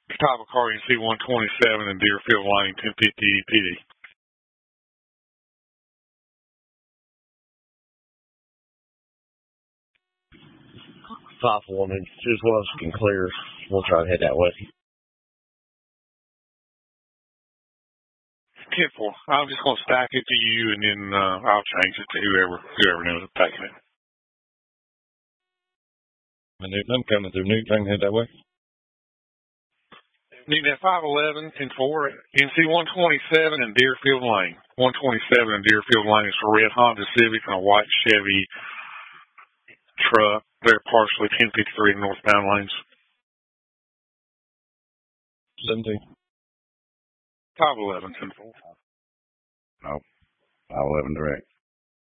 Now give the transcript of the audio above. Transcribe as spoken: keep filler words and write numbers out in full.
Type of car, N C one twenty-seven in Deerfield Lane, ten fifty E P D. Five one, and just one of us can clear. We'll try to head that way. ten four. I'm just going to stack it to you, and then uh, I'll change it to whoever whoever knows taking it. And I'm coming through Newton. Head that way. Need that five eleven ten four N C one twenty-seven in Deerfield Lane. one twenty-seven in Deerfield Lane. It's a red Honda Civic and a white Chevy truck. They're partially ten fifty-three in northbound lanes. seventeen. five eleven ten four. No. five eleven direct.